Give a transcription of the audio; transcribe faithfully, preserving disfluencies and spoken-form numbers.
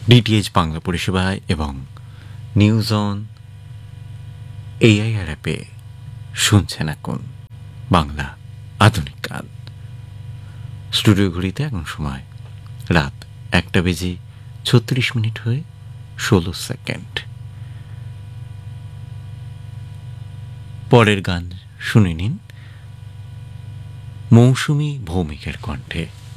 DTH Bangla পরিষেবায় এবং news on AIR অ্যাপে শুনছেন এখন বাংলা আধুনিক গান। স্টুডিও ঘড়িতে এখন সময় রাত একটা বেজে ছত্রিশ মিনিট হয়ে ষোলো সেকেন্ড। পরের গান শুনে নিন মৌসুমী ভৌমিকের কণ্ঠে।